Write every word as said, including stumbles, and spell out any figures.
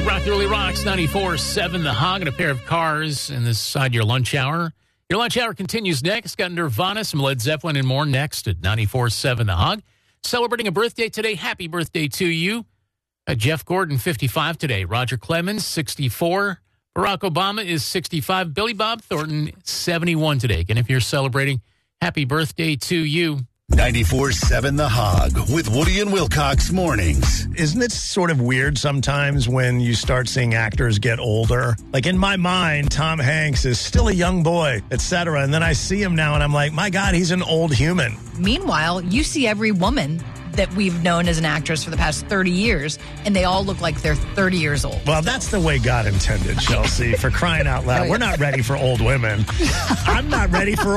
Rock the Early Rocks, ninety-four seven The Hog, and a pair of cars in this side of your lunch hour. Your lunch hour continues next. Got Nirvana, some Led Zeppelin, and more next at ninety-four seven The Hog. Celebrating a birthday today. Happy birthday to you. Uh, Jeff Gordon, fifty-five today. Roger Clemens, sixty-four. Barack Obama is sixty-five. Billy Bob Thornton, seventy-one today. And if you're celebrating, happy birthday to you. ninety-four seven The Hog with Woody and Wilcox mornings. Isn't it sort of weird sometimes when you start seeing actors get older? Like in my mind, Tom Hanks is still a young boy, et cetera. And then I see him now and I'm like, my God, he's an old human. Meanwhile, you see every woman that we've known as an actress for the past thirty years, and they all look like they're thirty years old. Well, that's the way God intended, Chelsea, for crying out loud. We're not ready for old women. I'm not ready for